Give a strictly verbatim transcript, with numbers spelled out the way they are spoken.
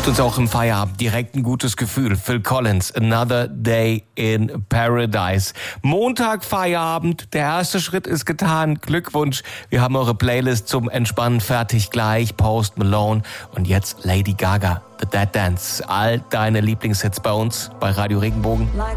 Gibt uns auch im Feierabend direkt ein gutes Gefühl. Phil Collins, Another Day in Paradise. Montag, Feierabend, der erste Schritt ist getan. Glückwunsch, wir haben eure Playlist zum Entspannen fertig gleich. Post Malone und jetzt Lady Gaga, The Dead Dance. All deine Lieblingshits bei uns, bei Radio Regenbogen.